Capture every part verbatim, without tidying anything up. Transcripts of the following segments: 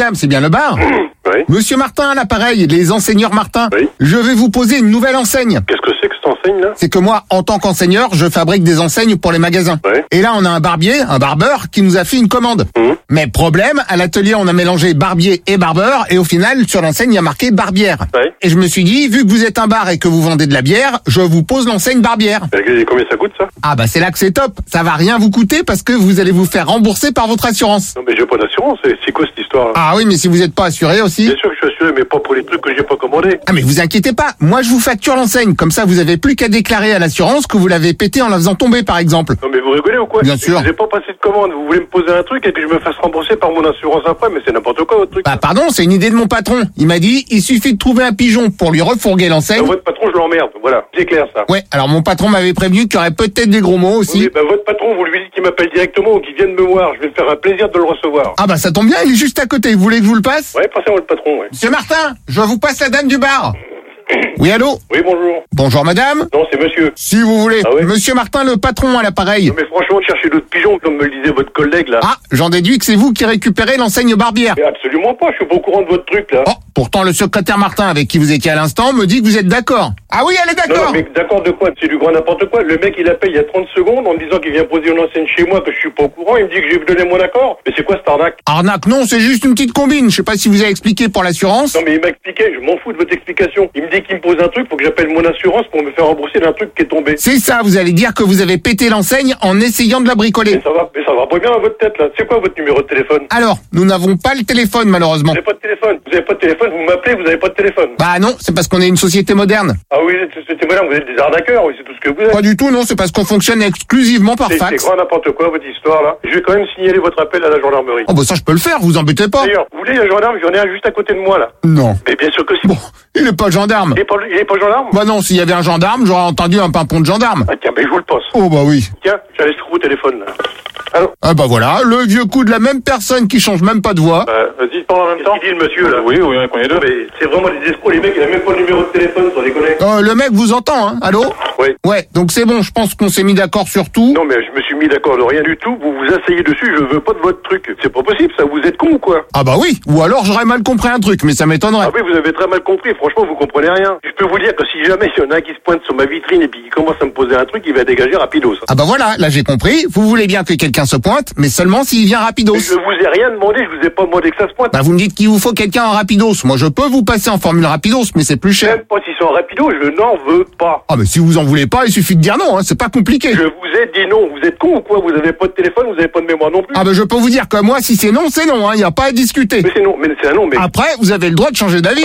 madame, c'est bien le bar? Oui. Monsieur Martin, à l'appareil, les enseigneurs Martin. Oui. Je vais vous poser une nouvelle enseigne. Qu'est-ce que c'est que cette enseigne là? C'est que moi, en tant qu'enseigneur, je fabrique des enseignes pour les magasins. Ouais. Et là, on a un barbier, un barbeur, qui nous a fait une commande. Mmh. Mais problème, à l'atelier, on a mélangé barbier et barbeur, et au final, sur l'enseigne, il y a marqué barbière. Ouais. Et je me suis dit, vu que vous êtes un bar et que vous vendez de la bière, je vous pose l'enseigne barbière. Et combien ça coûte ça? Ah bah c'est là que c'est top. Ça va rien vous coûter parce que vous allez vous faire rembourser par votre assurance. Non mais j'ai pas d'assurance, c'est c'est quoi cette histoire là? Ah oui, mais si vous n'êtes pas assuré aussi. Bien sûr que je suis assuré, mais pas pour les trucs que j'ai pas commandés. Ah mais vous inquiétez pas, moi je vous facture l'enseigne, comme ça vous avez plus qu'à déclarer à l'assurance que vous l'avez pété en la faisant tomber par exemple. Non mais vous rigolez ou quoi? Bien sûr. Je n'ai pas passé de commande, vous voulez me poser un truc et que je me fasse rembourser par mon assurance après, mais c'est n'importe quoi votre truc. Bah pardon, c'est une idée de mon patron. Il m'a dit, il suffit de trouver un pigeon pour lui refourguer l'enseigne. Non, votre patron je l'emmerde, voilà, c'est clair ça. Ouais, alors mon patron m'avait prévenu qu'il y aurait peut-être des gros mots aussi. Oui, bah votre patron, vous lui dites qu'il m'appelle directement ou qu'il vienne me voir, je vais me faire un plaisir de le recevoir. Ah bah ça tombe bien, il est juste à côté, vous voulez que je vous le passe? Ouais, passez-moi le patron, ouais. Monsieur Martin, je vous passe la dame du bar. Oui, allô? Oui, bonjour. Bonjour madame. Non, c'est monsieur. Si vous voulez. Ah ouais? Monsieur Martin, le patron à l'appareil. Non mais franchement, cherchez d'autres pigeons, comme me le disait votre collègue là. Ah, j'en déduis que c'est vous qui récupérez l'enseigne barbière. Mais absolument pas, je suis pas au courant de votre truc là. Oh, pourtant le secrétaire Martin avec qui vous étiez à l'instant me dit que vous êtes d'accord. Ah oui, elle est Non, d'accord. non, mais d'accord de quoi? C'est du grand n'importe quoi. Le mec, il appelle il y a trente secondes en me disant qu'il vient poser une enseigne chez moi, que je suis pas au courant. Il me dit que j'ai donné mon accord. Mais c'est quoi cette arnaque? Arnaque, non, c'est juste une petite combine. Je sais pas si vous avez expliqué pour l'assurance. Non, mais il m'a expliqué, je m'en fous de votre explication. Il me dit qu'il me pose un truc, faut que j'appelle mon assurance pour me faire rembourser d'un truc qui est tombé. C'est ça, vous allez dire que vous avez pété l'enseigne en essayant de la bricoler. Mais ça va, mais ça va pas bien à votre tête là. C'est quoi votre numéro de téléphone? Alors, nous n'avons pas le téléphone malheureusement. Vous avez pas de téléphone. Vous avez pas de téléphone, vous m'appelez, vous avez pas de téléphone. Bah non, c'est parce qu'on est une société moderne. Ah oui, c'était madame, vous êtes des arnaqueurs, oui, c'est tout ce que vous êtes. Pas du tout, non, c'est parce qu'on fonctionne exclusivement par C'est c'est fax. grand n'importe quoi votre histoire là. Je vais quand même signaler votre appel à la gendarmerie. Oh bah ça je peux le faire, vous embêtez pas. D'ailleurs, vous voulez un gendarme? J'en ai un juste à côté de moi là. Non. Mais bien sûr que si. Bon, il est pas gendarme. Il est pas, il est pas gendarme? Bah non, s'il y avait un gendarme, j'aurais entendu un pimpon de gendarme. Ah tiens, mais je vous le passe. Oh bah oui. Tiens, j'allais se trouver au téléphone là. Allô? Ah bah voilà, le vieux coup de la même personne qui change même pas de voix. Euh, vas-y, parle en même temps. Qu'est-ce qu'il dit le monsieur là? Oui, oui, on est deux. Mais c'est vraiment des escrocs, les mecs, il a même pas le numéro de téléphone, sans déconner. Euh, le mec vous entend, hein? Allô? Oui. Ouais, donc c'est bon, je pense qu'on s'est mis d'accord sur tout. Non, mais je me suis mis d'accord de rien du tout. Vous vous asseyez dessus, je veux pas de votre truc. C'est pas possible, ça. Vous êtes con ou quoi? Ah bah oui, ou alors j'aurais mal compris un truc, mais ça m'étonnerait. Ah oui, vous avez très mal compris. Franchement, vous comprenez rien. Je peux vous dire que si jamais il y en a un qui se pointe sur ma vitrine et puis qui commence à me poser un truc, il va dégager rapidos. Ah bah voilà, là j'ai compris, vous voulez bien que quelqu'un se pointe, mais seulement s'il vient rapidos. Je vous ai rien demandé, je vous ai pas demandé que ça se pointe. Bah vous me dites qu'il vous faut quelqu'un en rapidos. Moi je peux vous passer en formule rapidos, mais c'est plus cher. Même pas s'ils sont rapidos, je n'en veux pas. Ah mais si vous en voulez pas, il suffit de dire non, hein, c'est pas compliqué. Je vous ai dit non. Vous êtes con ou quoi? Vous avez pas de téléphone, vous avez pas de mémoire non plus. Ah bah je peux vous dire que moi si c'est non, c'est non, hein, y a pas à discuter. Mais c'est non, mais c'est un non, mais... Après, vous avez le droit de changer d'avis.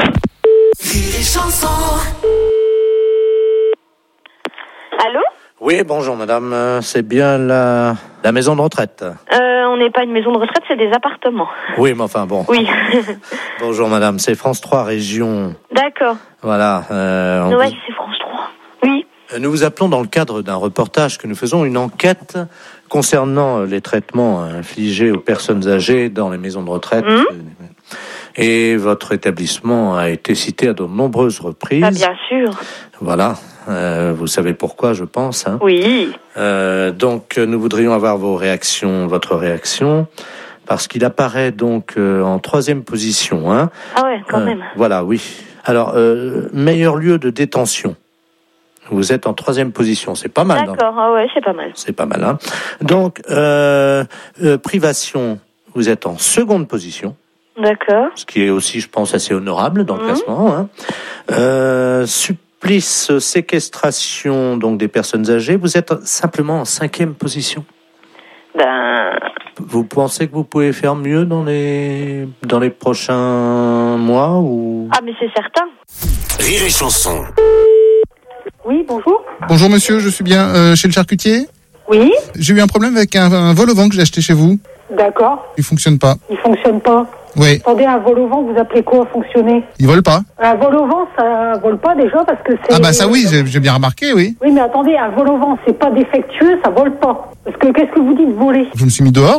Allô? Oui, bonjour madame, Euh, c'est bien la, la maison de retraite. euh, On n'est pas une maison de retraite, c'est des appartements. Oui, mais enfin bon. Oui. Bonjour madame, c'est France trois Région. D'accord. Voilà. Euh, on Ouais, vous- c'est France trois. Oui. Nous vous appelons dans le cadre d'un reportage que nous faisons, une enquête concernant les traitements infligés aux personnes âgées dans les maisons de retraite. Mmh. Et votre établissement a été cité à de nombreuses reprises. Ah, bien sûr. Voilà. Euh, vous savez pourquoi, je pense. Hein. Oui. Euh, donc, nous voudrions avoir vos réactions, votre réaction, parce qu'il apparaît donc euh, en troisième position. Hein. Ah ouais, quand Euh, même. Voilà, oui. Alors, euh, meilleur lieu de détention. Vous êtes en troisième position, c'est pas mal. D'accord, ah ouais, c'est pas mal. C'est pas mal, hein. Donc, euh, euh, privation, vous êtes en seconde position, D'accord. ce qui est aussi, je pense, assez honorable dans le Mhm. classement. Hein. Euh, supplice, séquestration, donc des personnes âgées, vous êtes simplement en cinquième position. Ben, Vous pensez que vous pouvez faire mieux dans les dans les prochains mois ou ah mais c'est certain. Rire et chanson. Oui, bonjour. Bonjour monsieur, je suis bien euh, chez le charcutier. Oui, J'ai eu un problème avec un, un vol au vent que j'ai acheté chez vous. D'accord. Il fonctionne pas. Il fonctionne pas. Oui, Attendez, un vol au vent, vous appelez quoi fonctionner? il vole pas. Un vol au vent, ça vole pas déjà parce que c'est... Ah bah ça oui, j'ai j'ai bien remarqué, oui. Oui, mais attendez, un vol au vent, c'est pas défectueux, ça vole pas. Parce que qu'est-ce que vous dites voler? Je me suis mis dehors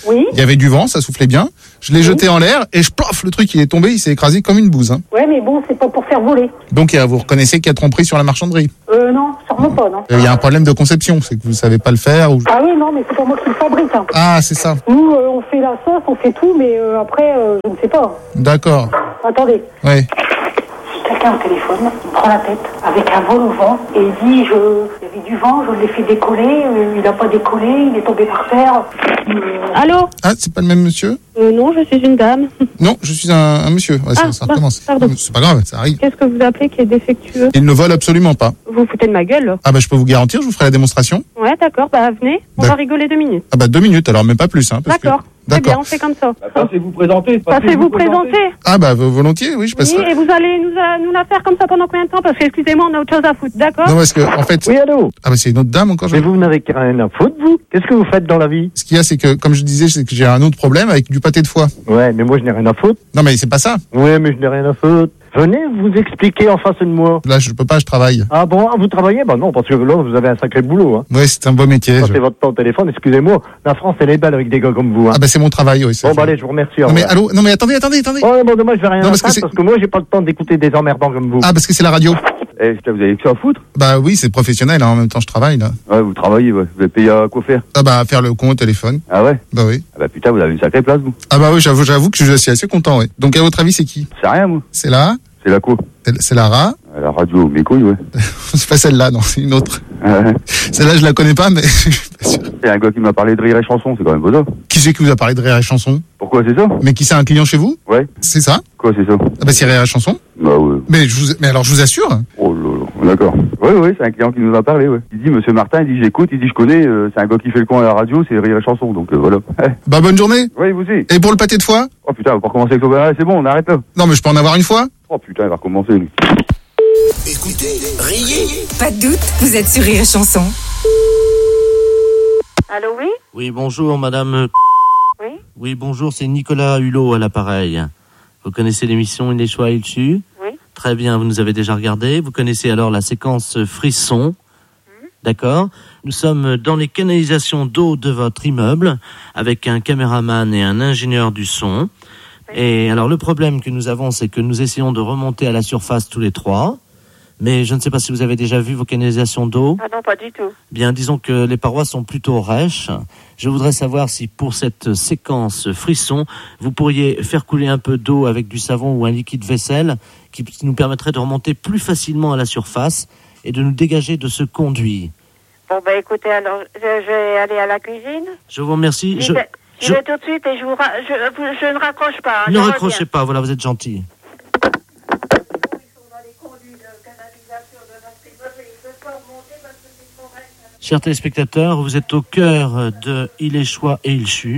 Oui. Il y avait du vent, ça soufflait bien. Je l'ai Oui. jeté en l'air et je plof, le truc il est tombé, il s'est écrasé comme une bouse. Hein. Ouais, mais bon, c'est pas pour faire voler. Donc euh, vous reconnaissez qu'il y a tromperie sur la marchanderie. Euh, non, sûrement pas, non. Il y a un problème de conception, c'est que vous savez pas le faire. Ou... Ah oui, non, mais c'est pas moi qui le fabrique. Hein. Ah, c'est ça. Nous, euh, on fait la sauce, on fait tout, mais euh, après, euh, je ne sais pas. D'accord. Attendez. Ouais. Quelqu'un au téléphone, il me prend la tête avec un vol au vent et il dit je, il y avait du vent, je l'ai fait décoller, euh, il n'a pas décollé, il est tombé par terre. Euh, Allô Ah, c'est pas le même monsieur? euh, Non, je suis une dame. Non, je suis un, un monsieur. Ouais, ça, Ah, ça bah, recommence. pardon. C'est pas grave, ça arrive. Qu'est-ce que vous appelez qui est défectueux? Il ne vole absolument pas. Vous vous foutez de ma gueule, là? Ah bah je peux vous garantir, je vous ferai la démonstration. Ouais, d'accord, bah venez, on D'ac- va rigoler deux minutes. Ah bah deux minutes alors, mais pas plus. Hein, parce que- D'accord, c'est bien, D'accord. on fait comme ça. Passez-vous présenter. Passez-vous présenter. Ah bah v- volontiers, oui, je Oui, passerai. et vous allez nous, a- nous la faire comme ça pendant combien de temps? Parce que, excusez-moi, on a autre chose à foutre, d'accord? Non, parce que en fait, Oui, allô. ah bah c'est une autre dame encore. je- Mais vous n'avez rien à foutre, vous. Qu'est-ce que vous faites dans la vie? Ce qu'il y a, c'est que comme je disais, c'est que j'ai un autre problème avec du pâté de foie. Ouais, mais moi je n'ai rien à foutre. Non mais c'est pas ça. Ouais, mais je n'ai rien à foutre. Venez vous expliquer en face de moi. Là, je peux pas, je travaille. Ah bon, ah, vous travaillez? Bah non, parce que là, vous avez un sacré boulot. Hein. Ouais, c'est un beau métier. Passez je- votre temps au téléphone, excusez-moi. La France, elle est belle avec des gars comme vous. Hein. Ah bah c'est mon travail, oui. c'est- bon, bah allez, je vous remercie. au Non mais revoir. allô, non mais attendez, attendez, attendez. Oh, bon, dommage, je vais rien Non, à parce que faire c'est- parce que moi, j'ai pas le temps d'écouter des emmerdants comme vous. Ah parce que c'est la radio. Eh, putain, vous avez que ça à foutre? Bah oui, c'est professionnel. Hein, en même temps, je travaille là. Ouais, vous travaillez, ouais. Vous êtes payé à quoi faire? Ah bah faire le con au téléphone. Ah ouais? Bah oui. Ah bah putain, vous avez une sacrée place, vous. Ah bah oui, j'avoue, j'avoue que je suis assez content. Ouais. Donc à votre avis, c'est qui? C'est rien, moi. C'est là. C'est la quoi? C'est- C'est Lara. À la radio, mes couilles, ouais. C'est pas celle-là, non, c'est une autre. Euh, Celle-là, je la connais pas, mais je suis pas sûr. C'est un gars qui m'a parlé de rire et chanson, c'est quand même beau ça. Qui c'est qui vous a parlé de Rire et Chanson? Pourquoi c'est ça? Mais qui c'est, un client chez vous? Ouais. C'est ça? Quoi c'est ça? Ah bah c'est Rire et Chanson. Bah ouais. Mais je vous, mais alors je vous assure. Oh là là, d'accord. Oui, oui, c'est un client qui nous a parlé, ouais. Il dit, monsieur Martin, il dit, j'écoute, il dit, je connais, euh, c'est un gars qui fait le con à la radio, c'est rire et chanson, donc euh, voilà. Bah bonne journée. Oui, vous aussi. Et pour le pâté de foie? Oh putain, on va pas recommencer avec ça. Ah, c'est bon, on arrête là. Non mais je peux en avoir une fois? Oh putain, il va recommencer, lui. Écoutez, riez. Pas de doute, vous êtes sur Rire et Chanson. Allô, oui? Oui, bonjour, madame. Oui? Oui, bonjour, c'est Nicolas Hulot à l'appareil. Vous connaissez l'émission Il est choix, il su? Oui. Très bien, vous nous avez déjà regardé. Vous connaissez alors la séquence frisson. D'accord. Nous sommes dans les canalisations d'eau de votre immeuble avec un caméraman et un ingénieur du son. Et alors le problème que nous avons, c'est que nous essayons de remonter à la surface tous les trois. Mais je ne sais pas si vous avez déjà vu vos canalisations d'eau. Ah non, pas du tout. Bien, disons que les parois sont plutôt rêches. Je voudrais savoir si pour cette séquence frisson, vous pourriez faire couler un peu d'eau avec du savon ou un liquide vaisselle qui nous permettrait de remonter plus facilement à la surface et de nous dégager de ce conduit. Bon, ben écoutez, alors, je, je vais aller à la cuisine. Je vous remercie. J'y Je, vais, j'y je- vais tout de suite et je vous... ra- Je, vous- je ne raccroche pas. hein, ne je raccrochez reviens. pas, voilà, vous êtes gentil. Chers téléspectateurs, vous êtes au cœur de Il est choix et il chut.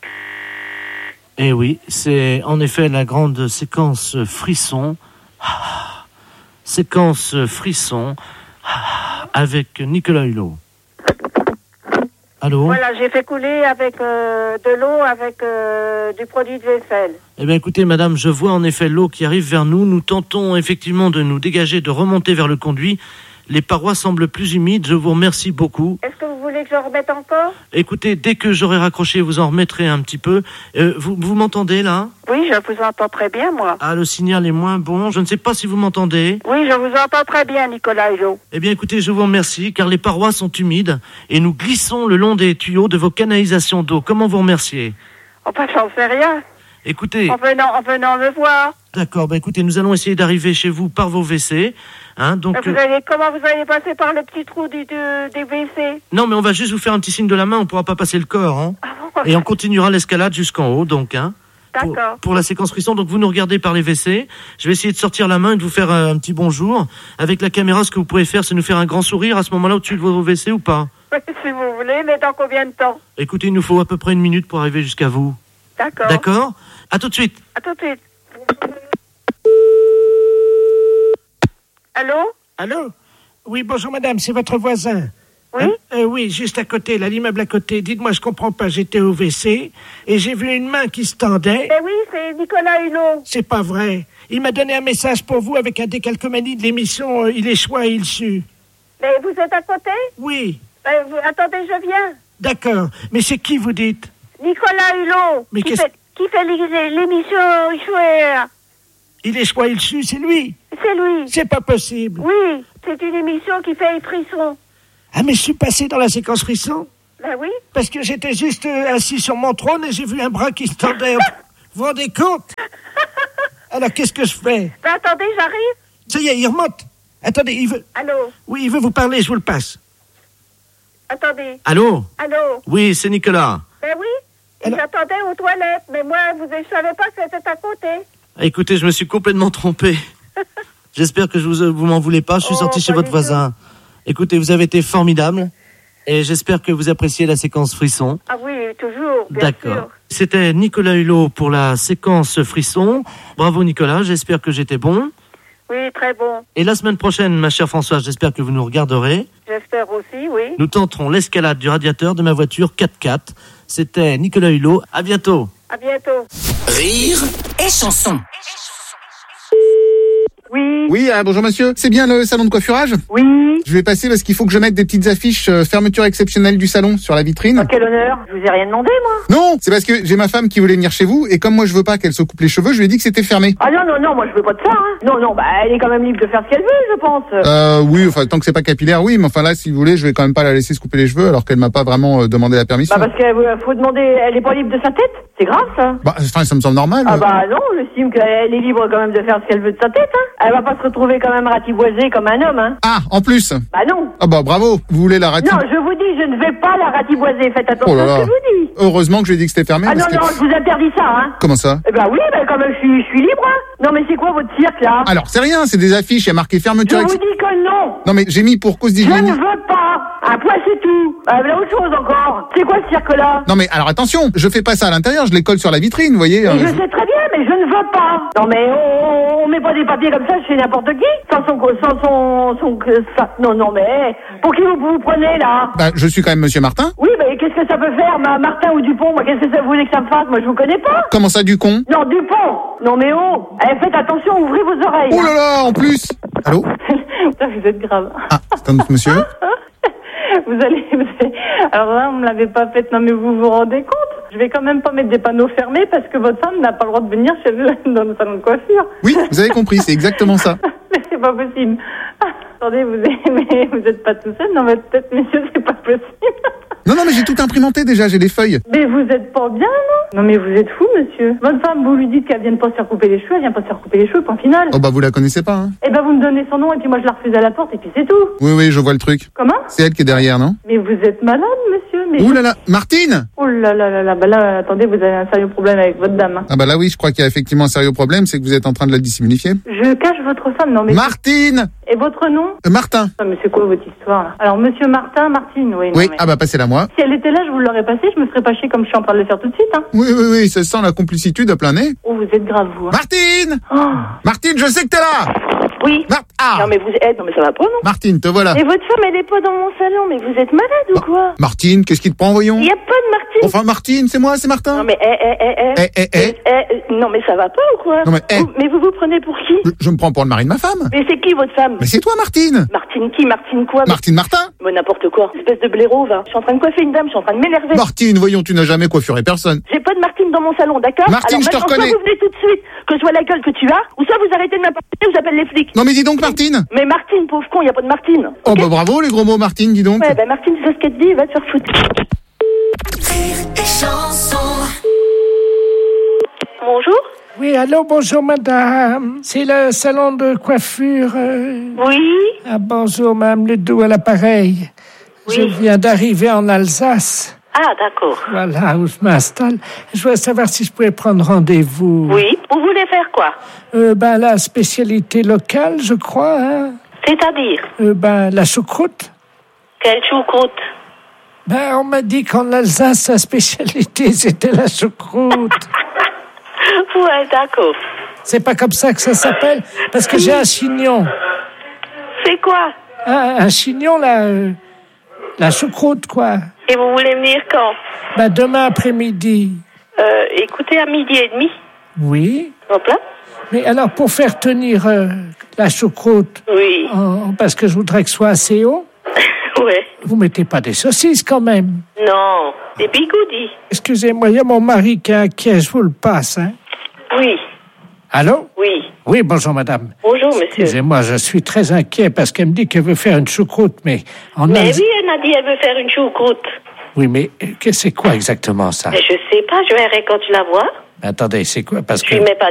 Et oui, c'est en effet la grande séquence frisson. Ah, séquence frisson ah, avec Nicolas Hulot. Allô? Voilà, j'ai fait couler avec euh, de l'eau, avec euh, du produit de vaisselle. Eh bien écoutez madame, je vois en effet l'eau qui arrive vers nous. Nous tentons effectivement de nous dégager, de remonter vers le conduit. Les parois semblent plus humides, je vous remercie beaucoup. Est-ce que vous voulez que je remette encore? Écoutez, dès que j'aurai raccroché, vous en remettrez un petit peu. Euh, vous vous m'entendez là? Oui, je vous entends très bien, moi. Ah, le signal est moins bon, je ne sais pas si vous m'entendez. Oui, je vous entends très bien, Nicolas Hulot. Eh bien écoutez, je vous remercie, car les parois sont humides et nous glissons le long des tuyaux de vos canalisations d'eau. Comment vous remercier? Enfin, j'en sais rien. Écoutez... En venant, en venant me voir. D'accord, bah écoutez, nous allons essayer d'arriver chez vous par vos W C. Hein, donc, Vous euh, allez, comment vous allez passer par le petit trou du, du, des W C? Non, mais on va juste vous faire un petit signe de la main, on ne pourra pas passer le corps. Hein. Ah bon? Et on continuera l'escalade jusqu'en haut, donc. Hein, pour, D'accord. pour la séquence frisson, donc vous nous regardez par les W C. Je vais essayer de sortir la main et de vous faire euh, un petit bonjour. Avec la caméra, ce que vous pouvez faire, c'est nous faire un grand sourire à ce moment-là au-dessus de vos W C ou pas? Oui, si vous voulez, mais dans combien de temps? Écoutez, il nous faut à peu près une minute pour arriver jusqu'à vous. D'accord. D'accord? À tout de suite. À tout de suite. Allô? Allô? Oui, bonjour madame, c'est votre voisin. Oui? Hein? Euh, oui, juste à côté, là, l'immeuble à côté. Dites-moi, je comprends pas, j'étais au W C et j'ai vu une main qui se tendait. Ben oui, c'est Nicolas Hulot. C'est pas vrai. Il m'a donné un message pour vous avec un décalcomanie de l'émission euh, Il est choix et il su. Mais vous êtes à côté? Oui, Ben, vous- attendez, je viens. d'accord. Mais c'est qui vous dites? Nicolas Hulot, Mais qui, qu'est-ce- fait, qui fait l'é- l'émission Chouer. Il est choix, il su, c'est lui. C'est lui. C'est pas possible. Oui, c'est une émission qui fait les frissons. Ah, mais je suis passé dans la séquence frisson Ben oui. parce que j'étais juste euh, assis sur mon trône et j'ai vu un bras qui se tendait. Vous vous rendez compte? Alors, qu'est-ce que je fais? Ben attendez, j'arrive. Ça y est, il remonte. Attendez, il veut... Allô? Oui, il veut vous parler, je vous le passe. Attendez. Allô? Allô? Oui, c'est Nicolas. Ben oui. Et j'attendais aux toilettes, mais moi, vous, je savais pas que c'était à côté. Écoutez, je me suis complètement trompé. J'espère que je vous, vous m'en voulez pas. Je suis Oh, sorti chez pas votre du voisin. Écoutez, vous avez été formidable. Et j'espère que vous appréciez la séquence frisson. Ah oui, toujours, bien D'accord. sûr. C'était Nicolas Hulot pour la séquence frisson. Bravo Nicolas, j'espère que j'étais bon. Oui, très bon. Et la semaine prochaine, ma chère Françoise, j'espère que vous nous regarderez. J'espère aussi, oui. Nous tenterons l'escalade du radiateur de ma voiture quatre-quatre. C'était Nicolas Hulot. À bientôt. À bientôt. Rire et chanson. Oui. Oui, ah, bonjour monsieur. C'est bien le salon de coiffurage? Oui. Je vais passer parce qu'il faut que je mette des petites affiches euh, fermeture exceptionnelle du salon sur la vitrine. Quel honneur. Je vous ai rien demandé, moi. Non, c'est parce que j'ai ma femme qui voulait venir chez vous et comme moi je veux pas qu'elle se coupe les cheveux, je lui ai dit que c'était fermé. Ah non, non, non, moi je veux pas de ça, hein. Non, non, bah elle est quand même libre de faire ce qu'elle veut, je pense. Euh, oui, enfin tant que c'est pas capillaire, oui, mais enfin là, si vous voulez, je vais quand même pas la laisser se couper les cheveux alors qu'elle m'a pas vraiment euh, demandé la permission. Bah parce qu'il faut demander, elle est pas libre de sa tête. C'est grave, ça. Bah, enfin, ça me semble normal. Ah bah non, j'estime qu'elle est libre quand même de faire ce qu'elle veut de sa tête, hein. Elle va pas se retrouver quand même ratiboisée comme un homme, hein. Ah, en plus. Bah non. Ah bah bravo, vous voulez la rati... Non, je vous dis, je ne vais pas la ratiboiser. Faites attention Oh là à là. ce que je vous dis. Heureusement que je lui ai dit que c'était fermé. Ah non, parce que... non, je vous interdis ça, hein. Comment ça? Eh ben oui, ben quand même, je suis, je suis libre, hein. Non, mais c'est quoi votre cirque, là? Alors, c'est rien, c'est des affiches, il y a marqué Je fermeture... vous ex- dis que non. Non mais j'ai mis pour cause Je ne d'hygiène. veux pas. Un point, c'est tout. Euh, là, autre chose encore. C'est quoi ce cirque-là? Non mais alors attention, je fais pas ça à l'intérieur, je les colle sur la vitrine, vous voyez. Et euh, je je- sais très bien, mais je ne veux pas. Non, mais on, on met pas des papiers comme ça chez n'importe qui. Sans son, sans son, son, ça- non, non, mais pour qui vous vous prenez là? Bah, je suis quand même Monsieur Martin. Oui, mais qu'est-ce que ça peut faire, ma Martin ou Dupont? Moi, qu'est-ce que ça vous voulez que ça me fasse? Moi, je vous connais pas. Comment ça, du con? Non, Dupont. Non, mais oh, eh, faites attention, ouvrez vos oreilles. Oh là là, en plus. Allô? Putain, vous êtes grave. Ah, c'est un autre monsieur. Vous allez, vous allez- alors là, on me l'avait pas fait. Non, mais vous vous rendez compte? Je vais quand même pas mettre des panneaux fermés parce que votre femme n'a pas le droit de venir chez vous dans le salon de coiffure. Oui, vous avez compris, c'est exactement ça. Mais c'est pas possible. Ah, attendez, vous êtes, mais vous êtes pas tout seul dans votre tête, messieurs, c'est pas possible. Non, non, mais j'ai tout imprimanté déjà, j'ai les feuilles. Mais vous êtes pas bien, non? Non, mais vous êtes fou, monsieur. Votre femme, vous lui dites qu'elle vienne pas se faire couper les cheveux, elle vient pas se faire couper les cheveux, point final. Oh bah vous la connaissez pas, hein? Eh ben, vous me donnez son nom et puis moi je la refuse à la porte et puis c'est tout. Oui, oui, je vois le truc. Comment? C'est elle qui est derrière, non? Mais vous êtes malade, monsieur. Mais Ouh là là, Martine! Oh là là là là, bah là, attendez, vous avez un sérieux problème avec votre dame. hein. Ah bah là oui, je crois qu'il y a effectivement un sérieux problème, c'est que vous êtes en train de la dissimulifier. Je cache votre femme, non mais... Martine! Et votre nom? Euh, Martin. Ah, mais c'est quoi votre histoire, là? Alors, monsieur Martin, Martine, oui. non, Oui, mais- ah bah passez-la moi. Si elle était là, je vous l'aurais passé, je me serais pas chier comme je suis en train de le faire tout de suite, hein. Oui, oui, oui, ça sent la complicitude à plein nez. Oh, vous êtes grave, vous. hein. Martine! Oh. Martine, je sais que t'es là! Oui. Mar- ah! Non, mais vous êtes... Non, mais ça va pas, non? Martine, te voilà. Et votre femme, elle est pas dans mon salon, mais vous êtes malade ou quoi? Martine, qu'est-ce qui te prend, voyons? Il y a pas de Martine. Enfin, Martine, c'est moi, c'est Martin. Non, mais, eh, eh, eh, eh. Eh, eh, eh. Eh, non, mais ça va pas ou quoi? Non, mais, eh. Vous- mais vous vous prenez pour qui? Je, je me prends pour le mari de ma femme. Mais c'est qui, votre femme? Mais c'est toi, Martine. Martine qui? Martine quoi? Mais- Martine Martin. Mais n'importe quoi. Espèce de blaireau, va. Je suis en train de coiffer une dame, je suis en train de m'énerver. Martine, voyons, tu n'as jamais coiffuré personne. J'ai pas de Martine dans mon salon, d'accord? Martine, Alors, je te maintenant, reconnais. soit vous venez tout de suite, que je vois la gueule que tu as, ou soit vous arrêtez de m'apporter ou j'appelle les flics. Non mais dis donc, Martine. Mais Martine, pauvre con, y a pas de Martine. Oh bah bravo, les gros mots, Martine, dis donc. Ouais, bah Martine, c'est ce qu'elle te dit, va te faire foutre. Bonjour. Oui, allô, bonjour madame. C'est le salon de coiffure. euh, Oui. Ah, bonjour madame Ledoux à l'appareil. Je viens d'arriver en Alsace. Ah, d'accord. Voilà où je m'installe. Je voudrais savoir si je pouvais prendre rendez-vous. Oui. Vous voulez faire quoi? Euh, ben, la spécialité locale, je crois, hein. C'est-à-dire? Euh, ben, la choucroute. Quelle choucroute? Ben, on m'a dit qu'en Alsace, sa spécialité, c'était la choucroute. Ouais, d'accord. C'est pas comme ça que ça s'appelle? Parce que j'ai un chignon. C'est quoi? Un, un chignon, là, euh, la choucroute, quoi. Et vous voulez venir quand? Ben, demain après-midi. Euh, écoutez, à midi et demi. Oui. Hop là. Mais alors, pour faire tenir euh, la choucroute, Oui. en- parce que je voudrais que ce soit assez haut, Ouais. Vous mettez pas des saucisses quand même? Non, des bigoudis. Excusez-moi, il y a mon mari qui est inquiet, je vous le passe, hein? Oui. Allô? Oui. Oui, bonjour madame. Bonjour monsieur. Excusez-moi, je suis très inquiet parce qu'elle me dit qu'elle veut faire une choucroute, mais... En Mais Alsace- oui, elle m'a dit elle veut faire une choucroute. Oui, mais euh, que- c'est quoi exactement ça? Mais je sais pas, je verrai quand tu la vois. Attendez, c'est quoi? Parce Je que... lui mets pas